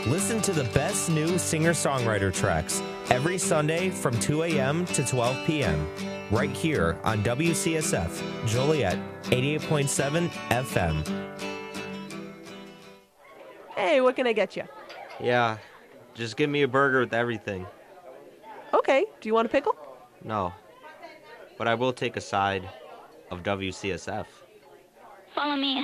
Listen to the best new singer-songwriter tracks every Sunday from 2 a.m. to 12 p.m. right here on WCSF Joliet 88.7 FM. Hey, what can I get you? Yeah, just give me a burger with everything. Okay, do you want a pickle? No, but I will take a side of WCSF. Follow me.